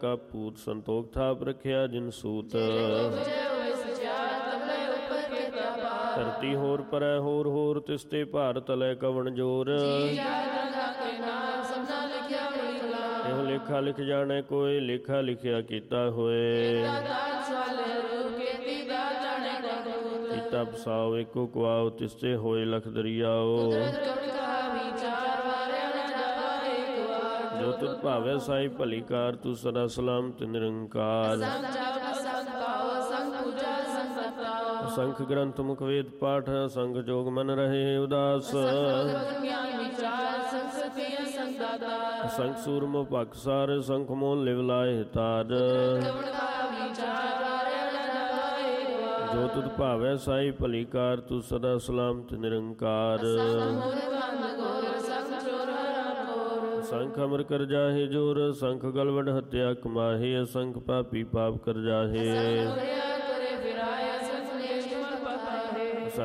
ਕਾ ਪੂਤ ਸੰਤੋਖ ਥਾਪ ਰਖਿਆ ਜਿਨ ਸੂਤ। ਧਰਤੀ ਹੋਰ ਪਰੈ ਹੋਰ ਹੋਰ ਤਿਸਤੇ ਭਾਰ ਤਲੈ ਕਵਣ ਜੋਰ। ਇਹੋ ਲੇਖਾ ਲਿਖ ਜਾਣੈ ਕੋਇ ਲੇਖਾ ਲਿਖਿਆ ਕੀਤਾ ਹੋਏ। ਕੀਤਾ ਪਸਾਉ ਏਕੋ ਕੁਆਉ ਤਿਸਤੇ ਹੋਏ ਲਖ ਦਰਿਆਓ। ਜੋ ਤੁਧ ਭਾਵੈ ਸਾਈ ਭਲੀ ਕਾਰ ਤੂੰ ਸਦਾ ਸਲਾਮਤ ਨਿਰੰਕਾਰ। ਅਸੰਖ ਗ੍ਰੰਥ ਮੁਖ ਵੇਦ ਪਾਠ ਅਸੰਖ ਜੋਗ ਮਨ ਰਹੇ ਉਦਾਸ। ਅਸੰਖ ਸੂਰਮ ਭਖ ਸਾਰ ਸੰਖ ਮੋਲ ਲਿਵ ਲਾਏ ਤਾਜ। ਜੋ ਤੁਧ ਭਾਵੈ ਸਾਈ ਭਲੀ ਕਾਰ ਤੂੰ ਸਦਾ ਸਲਾਮਤ ਨਿਰੰਕਾਰ। ਸੰਖ ਅਮਰ ਕਰ ਜਾਹੇ ਜੋਰ ਸੰਖ ਗਲਵਡ ਹੱਤਿਆ ਕਮਾਹੇ। ਅਸੰਖ ਪਾਪੀ ਪਾਪ ਕਰ ਜਾਹੇ।